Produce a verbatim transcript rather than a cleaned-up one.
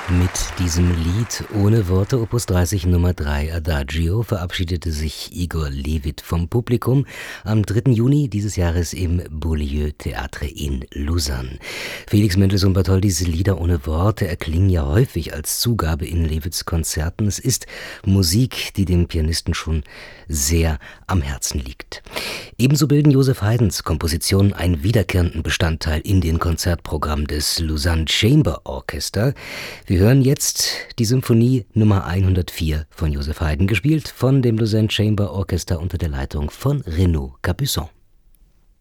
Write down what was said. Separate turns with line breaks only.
Mit diesem Lied ohne Worte Opus dreißig Nummer drei Adagio verabschiedete sich Igor Levit vom Publikum am dritten Juni dieses Jahres im Beaulieu Theatre in Lausanne. Felix Mendelssohn Bartholdys Lieder ohne Worte erklingen ja häufig als Zugabe in Levits Konzerten. Es ist Musik, die dem Pianisten schon sehr am Herzen liegt. Ebenso bilden Joseph Haydns Kompositionen einen wiederkehrenden Bestandteil in den Konzertprogrammen des Lausanne Chamber Orchestra. Wir hören jetzt die Symphonie Nummer hundertvier von Joseph Haydn, gespielt von dem Lausanne Chamber Orchestra unter der Leitung von Renaud Capuçon.